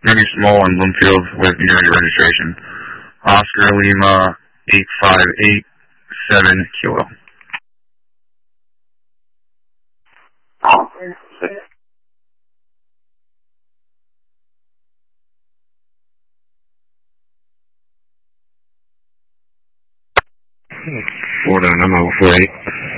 Mini Small in Bloomfield with unity registration. Oscar Lima 8587 Kilo. Florida, I'm 048.